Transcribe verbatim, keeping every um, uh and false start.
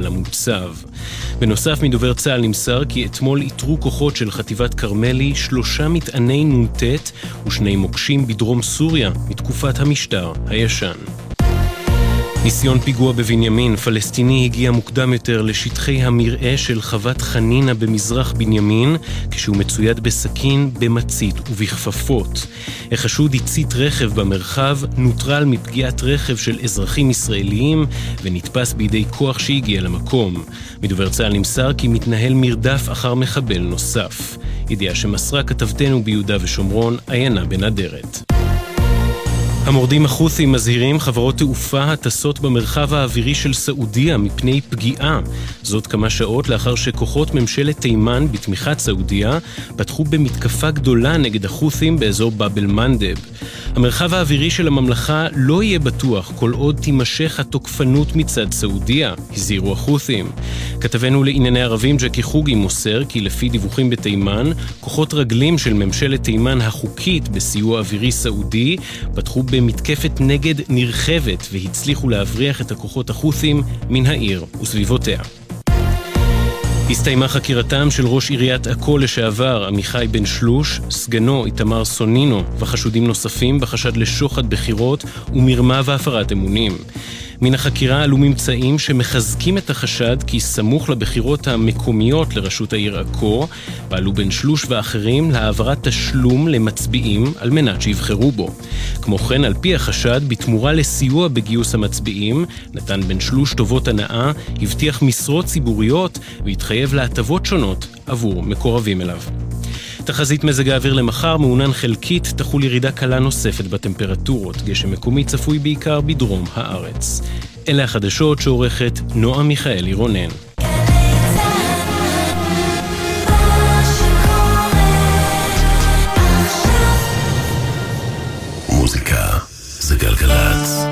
על המוצב. בנוסף, מדובר צה"ל נמסר כי אתמול איתרו כוחות של חטיבת קרמלי שלושה מטעני נונטט ושני מוקשים בדרום סוריה מתקופת המשטר הישן. ניסיון פיגוע בבנימין, פלסטיני הגיע מוקדם יותר לשטחי המרעה של חוות חנינה במזרח בנימין, כשהוא מצויד בסכין, במצית ובכפפות. החשוד הצית רכב במרחב, נוטרל מפגיעת רכב של אזרחים ישראליים, ונתפס בידי כוח שהגיע למקום. מדובר צה"ל נמסר כי מתנהל מרדף אחר מחבל נוסף. ידיעה שמסרה כתבתנו ביהודה ושומרון, עיינה בנדרת. המורדים החות'ים מזהירים חברות תעופה הטסות במרחב האווירי של סעודיה מפני פגיעה. זאת כמה שעות לאחר שכוחות ממשלת תימן בתמיכת סעודיה פתחו במתקפה גדולה נגד החות'ים באזור באב אל-מנדב. המרחב האווירי של הממלכה לא יהיה בטוח כל עוד תימשך התוקפנות מצד סעודיה, הזהירו החות'ים. כתבנו לענייני ערבים ג'קי חוגי מוסר כי לפי דיווחים בתימן, כוחות רגלים של ממשלת תימן החוקית בסיוע אווירי סעודי פתחו במתקפת נגד נרחבת והצליחו להבריח את הכוחות החות'ים מן העיר וסביבותיה. הסתיימה חקירתם של ראש עיריית עכו לשעבר עמיחי בן שלוש, סגנו איתמר סונינו וחשודים נוספים בחשד לשוחד בחירות ומרמה והפרת אמונים. מן החקירה עלו ממצאים שמחזקים את החשד כי סמוך לבחירות המקומיות לרשות העיר עכו, פעלו בן שלוש ואחרים להעברת תשלום למצביעים על מנת שיבחרו בו. כמו כן, על פי החשד, בתמורה לסיוע בגיוס המצביעים, נתן בן שלוש טובות הנאה, הבטיח משרות ציבוריות והתחייב להטבות שונות עבור מקורבים אליו. תחזית מזג האוויר למחר מעונן חלקית, תחול ירידה קלה נוספת בטמפרטורות, גשם מקומי צפוי בעיקר בדרום הארץ. אלה החדשות שעורכת נועה מיכאלי רונן. מוזיקה זה גלגלצ.